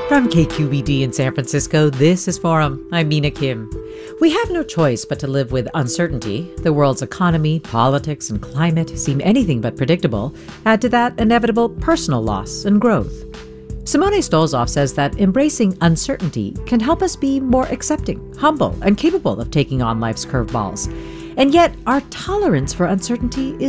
From KQED in San Francisco, this is Forum. I'm Mina Kim. We have no choice but to live with uncertainty. The world's economy, politics, and climate seem anything but predictable. Add to that inevitable personal loss and growth. Simone Stolzoff says that embracing uncertainty can help us be more accepting, humble, and capable of taking on life's curveballs. And yet, our tolerance for uncertainty is